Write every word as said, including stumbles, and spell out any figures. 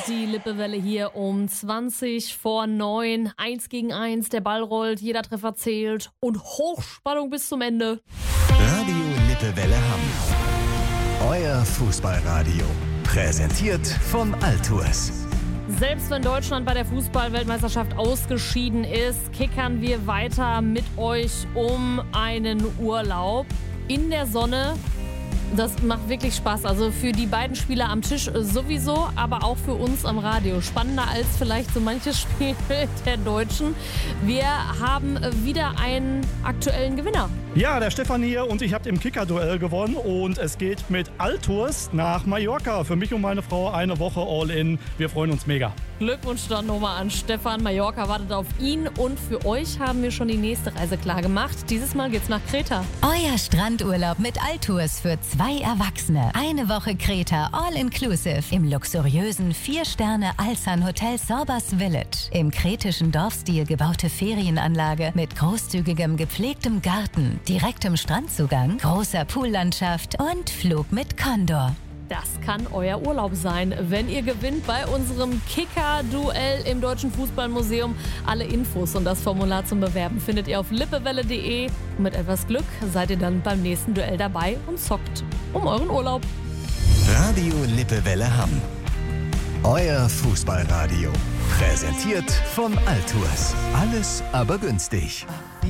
Die Lippewelle hier um zwanzig vor neun. Eins gegen eins, der Ball rollt, jeder Treffer zählt und Hochspannung bis zum Ende. Radio Lippewelle Hamm. Euer Fußballradio. Präsentiert von Altours. Selbst wenn Deutschland bei der Fußball-Weltmeisterschaft ausgeschieden ist, kickern wir weiter mit euch um einen Urlaub in der Sonne. Das macht wirklich Spaß. Also für die beiden Spieler am Tisch sowieso, aber auch für uns am Radio. Spannender als vielleicht so manches Spiel der Deutschen. Wir haben wieder einen aktuellen Gewinner. Ja, der Stefan hier und ich habe im Kicker-Duell gewonnen und es geht mit Altours nach Mallorca. Für mich und meine Frau eine Woche All-In. Wir freuen uns mega. Glückwunsch dann nochmal an Stefan. Mallorca wartet auf ihn und für euch haben wir schon die nächste Reise klar gemacht. Dieses Mal geht's nach Kreta. Euer Strandurlaub mit Altours für zwei Erwachsene. Eine Woche Kreta All-Inclusive im luxuriösen Vier-Sterne-Alsan-Hotel Sorbas Village. Im kretischen Dorfstil gebaute Ferienanlage mit großzügigem gepflegtem Garten, direktem Strandzugang, großer Poollandschaft und Flug mit Condor. Das kann euer Urlaub sein, wenn ihr gewinnt bei unserem Kicker-Duell im Deutschen Fußballmuseum. Alle Infos und das Formular zum Bewerben findet ihr auf lippewelle punkt de. Und mit etwas Glück seid ihr dann beim nächsten Duell dabei und zockt um euren Urlaub. Radio Lippewelle Hamm. Euer Fußballradio. Präsentiert von Altours. Alles aber günstig.